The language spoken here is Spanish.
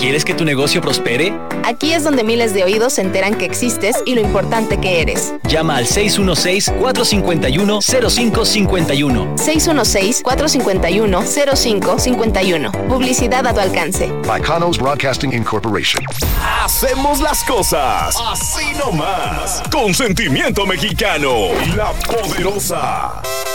¿Quieres que tu negocio prospere? Aquí es donde miles de oídos se enteran que existes y lo importante que eres. Llama al 616-451-0551. 616-451-0551. Publicidad a tu alcance. Bacanos Broadcasting Incorporation. Hacemos las cosas así nomás. Con sentimiento mexicano. La Poderosa.